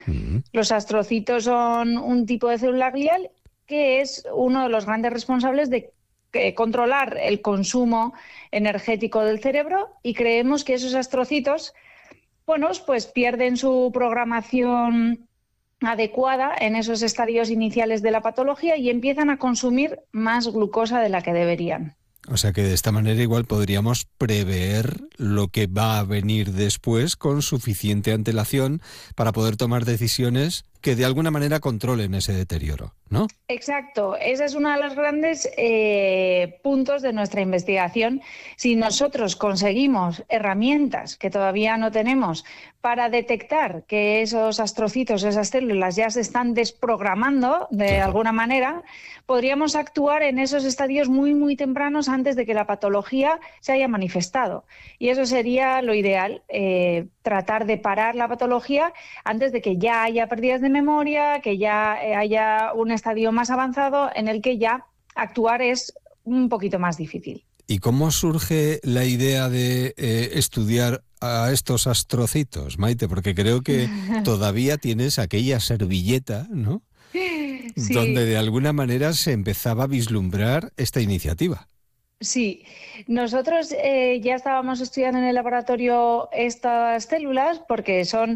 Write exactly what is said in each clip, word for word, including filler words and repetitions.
Uh-huh. Los astrocitos son un tipo de célula glial que es uno de los grandes responsables de eh, controlar el consumo energético del cerebro, y creemos que esos astrocitos, bueno, pues pierden su programación adecuada en esos estadios iniciales de la patología y empiezan a consumir más glucosa de la que deberían. O sea que de esta manera igual podríamos prever lo que va a venir después con suficiente antelación para poder tomar decisiones que de alguna manera controlen ese deterioro, ¿no? Exacto, ese es uno de los grandes eh, puntos de nuestra investigación. Si nosotros conseguimos herramientas que todavía no tenemos para detectar que esos astrocitos, esas células ya se están desprogramando de Claro. alguna manera, podríamos actuar en esos estadios muy, muy tempranos antes de que la patología se haya manifestado. Y eso sería lo ideal, eh, tratar de parar la patología antes de que ya haya pérdidas de memoria, que ya haya un estadio más avanzado en el que ya actuar es un poquito más difícil. ¿Y cómo surge la idea de eh, estudiar a estos astrocitos, Maite? Porque creo que todavía tienes aquella servilleta, ¿no? Sí. Donde de alguna manera se empezaba a vislumbrar esta iniciativa. Sí, nosotros eh, ya estábamos estudiando en el laboratorio estas células porque son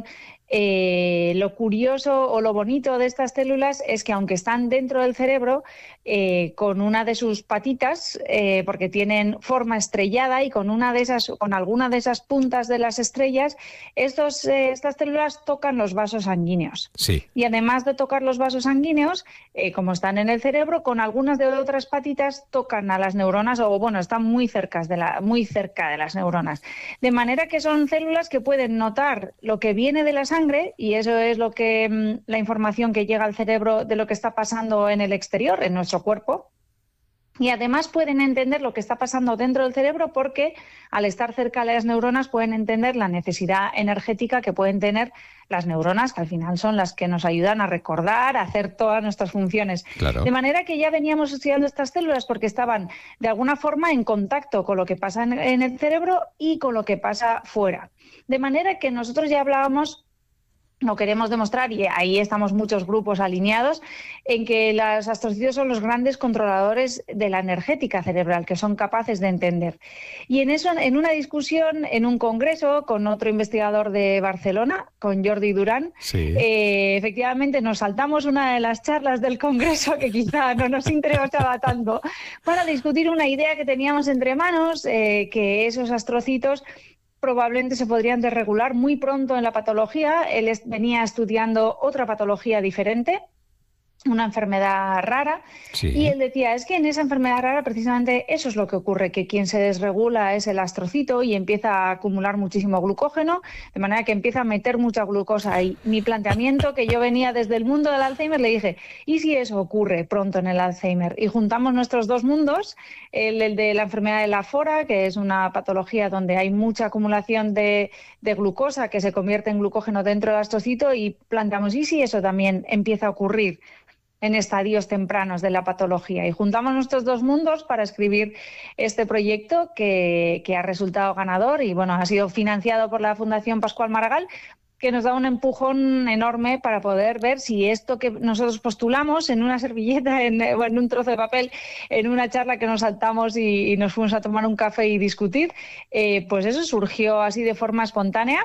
eh, lo curioso o lo bonito de estas células es que aunque están dentro del cerebro, eh, con una de sus patitas, eh, porque tienen forma estrellada y con una de esas, con alguna de esas puntas de las estrellas, estos, eh, estas células tocan los vasos sanguíneos. Sí. Y además de tocar los vasos sanguíneos, eh, como están en el cerebro, con algunas de otras patitas tocan a las neuronas o bueno, están muy cerca de la, muy cerca de las neuronas. De manera que son células que pueden notar lo que viene de la sangre, y eso es lo que la información que llega al cerebro de lo que está pasando en el exterior, en nuestro cuerpo. Y además pueden entender lo que está pasando dentro del cerebro porque al estar cerca de las neuronas pueden entender la necesidad energética que pueden tener las neuronas, que al final son las que nos ayudan a recordar, a hacer todas nuestras funciones. Claro. De manera que ya veníamos estudiando estas células porque estaban de alguna forma en contacto con lo que pasa en, en el cerebro y con lo que pasa fuera. De manera que nosotros ya hablábamos, no queremos demostrar, y ahí estamos muchos grupos alineados, en que los astrocitos son los grandes controladores de la energética cerebral, que son capaces de entender. Y en eso, en una discusión, en un congreso con otro investigador de Barcelona, con Jordi Durán, Sí. eh, efectivamente nos saltamos una de las charlas del congreso que quizá no nos interesaba tanto, para discutir una idea que teníamos entre manos, eh, que esos astrocitos probablemente se podrían desregular muy pronto en la patología. Él venía estudiando otra patología diferente, una enfermedad rara, Sí. y él decía, es que en esa enfermedad rara precisamente eso es lo que ocurre, que quien se desregula es el astrocito y empieza a acumular muchísimo glucógeno, de manera que empieza a meter mucha glucosa ahí. Mi planteamiento, que yo venía desde el mundo del Alzheimer, le dije, ¿y si eso ocurre pronto en el Alzheimer? Y juntamos nuestros dos mundos, el, el de la enfermedad de la fora, que es una patología donde hay mucha acumulación de, de glucosa que se convierte en glucógeno dentro del astrocito, y planteamos, ¿y si eso también empieza a ocurrir en estadios tempranos de la patología? Y juntamos nuestros dos mundos para escribir este proyecto que, que ha resultado ganador y bueno, ha sido financiado por la Fundación Pascual Maragall, que nos da un empujón enorme para poder ver si esto que nosotros postulamos en una servilleta, en, en un trozo de papel, en una charla que nos saltamos y, y nos fuimos a tomar un café y discutir, eh, pues eso surgió así de forma espontánea.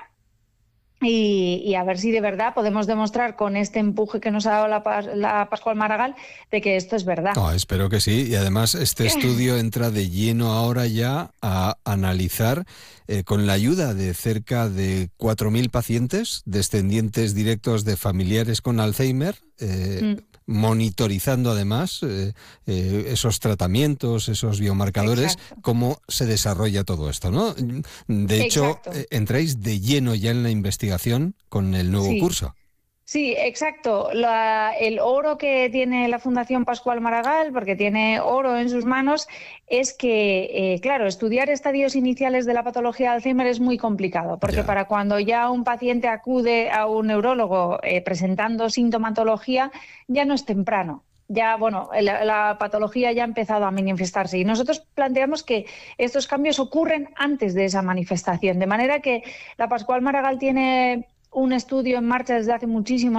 Y, y a ver si de verdad podemos demostrar con este empuje que nos ha dado la, la Pascual Maragall de que esto es verdad. Oh, espero que sí. Y además este estudio entra de lleno ahora ya a analizar, eh, con la ayuda de cerca de cuatro mil pacientes, descendientes directos de familiares con Alzheimer, eh, mm. monitorizando además eh, eh, esos tratamientos, esos biomarcadores, Exacto. cómo se desarrolla todo esto, ¿no? De hecho, eh, entráis de lleno ya en la investigación con el nuevo sí. curso. Sí, exacto. La, el oro que tiene la Fundación Pascual Maragall, porque tiene oro en sus manos, es que, eh, claro, estudiar estadios iniciales de la patología de Alzheimer es muy complicado, porque ya. para cuando ya un paciente acude a un neurólogo eh, presentando sintomatología, ya no es temprano. Ya, bueno, la, la patología ya ha empezado a manifestarse y nosotros planteamos que estos cambios ocurren antes de esa manifestación, de manera que la Pascual Maragall tiene un estudio en marcha desde hace muchísimo